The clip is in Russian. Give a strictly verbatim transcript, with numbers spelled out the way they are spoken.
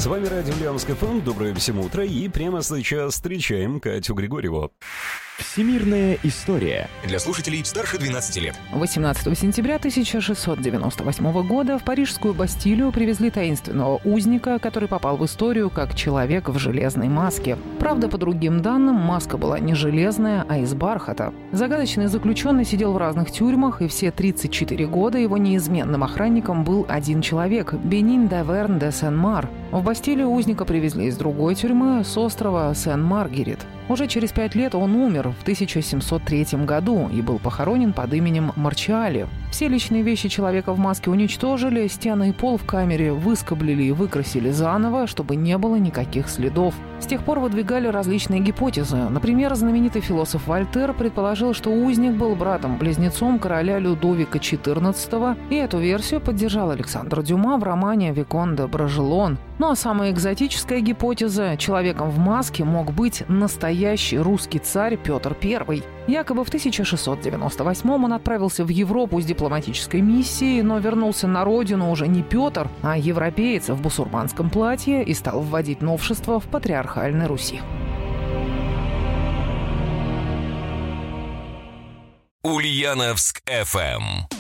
С вами Радио Ульяновск эф эм. Доброе всем утро. И прямо сейчас встречаем Катю Григорьеву. Всемирная история. Для слушателей старше двенадцати лет. восемнадцатого сентября тысяча шестьсот девяносто восьмого года в парижскую Бастилию привезли таинственного узника, который попал в историю как человек в железной маске. Правда, по другим данным, маска была не железная, а из бархата. Загадочный заключенный сидел в разных тюрьмах, и все тридцать четыре года его неизменным охранником был один человек – Бенин Даверн де Сен-Мар. В Бастилию узника привезли из другой тюрьмы, с острова Сен-Маргерит. Уже через пять лет он умер в тысяча семьсот третьем году и был похоронен под именем Марчиали. Все личные вещи человека в маске уничтожили, стены и пол в камере выскоблили и выкрасили заново, чтобы не было никаких следов. С тех пор выдвигали различные гипотезы. Например, знаменитый философ Вольтер предположил, что узник был братом-близнецом короля Людовика четырнадцатого, и эту версию поддержал Александр Дюма в романе «Викон де Брожелон». Ну а самая экзотическая гипотеза – человеком в маске мог быть настоящий русский царь Петр Первый. Якобы в тысяча шестьсот девяносто восьмом он отправился в Европу с дипломатической миссией, но вернулся на родину уже не Петр, а европеец в бусурманском платье и стал вводить новшества в патриархальной Руси. Ульяновск эф эм.